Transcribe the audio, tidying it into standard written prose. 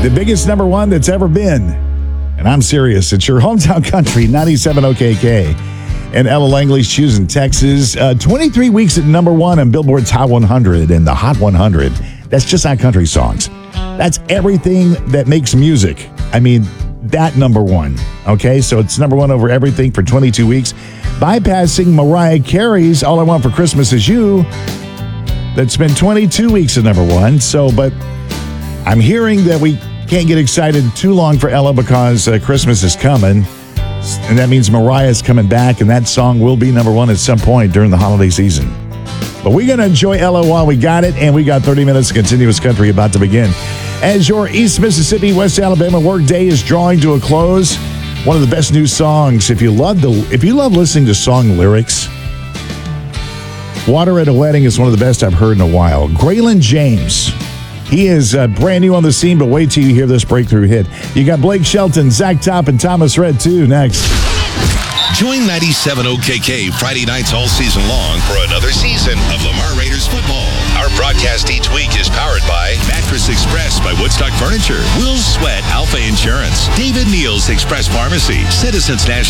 The biggest number one that's ever been. And I'm serious. It's your hometown country, 97 OKK. And Ella Langley's choosing Texas. 23 weeks at number one on Billboard's Hot 100 and the Hot 100. That's just not country songs. That's everything that makes music. I mean, that number one. Okay, so it's number one over everything for 22 weeks. Bypassing Mariah Carey's All I Want for Christmas Is You. That's been 22 weeks at number one. So, but I'm hearing that we can't get excited too long for Ella because Christmas is coming. And that means Mariah's coming back, and that song will be number one at some point during the holiday season. But we're going to enjoy Ella while we got it, and we got 30 minutes of continuous country about to begin. As your East Mississippi, West Alabama workday is drawing to a close, one of the best new songs. If you love listening to song lyrics, Water at a Wedding is one of the best I've heard in a while. Graylin James. He is brand new on the scene, but wait till you hear this breakthrough hit. You got Blake Shelton, Zach Top, and Thomas Rhett, too, next. Join 97 OKK Friday nights all season long for another season of Lamar Raiders football. Our broadcast each week is powered by Mattress Express by Woodstock Furniture, Will's Sweat Alpha Insurance, David Neal's Express Pharmacy, Citizens National